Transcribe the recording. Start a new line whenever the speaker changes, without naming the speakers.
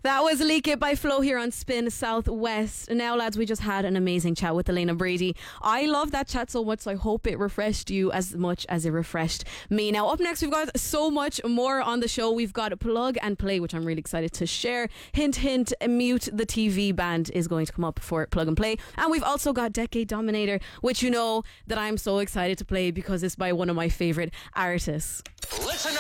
That was Leak It by Flo here on Spin Southwest. Now, lads, we just had an amazing chat with Elena Brady. I love that chat so much, so I hope it refreshed you as much as it refreshed me. Now, up next, we've got so much more on the show. We've got Plug and Play, which I'm really excited to share. Hint, hint, Mute the TV band is going to come up for Plug and Play. And we've also got Decade Dominator, which you know that I'm so excited to play because it's by one of my favourite artists.
Listen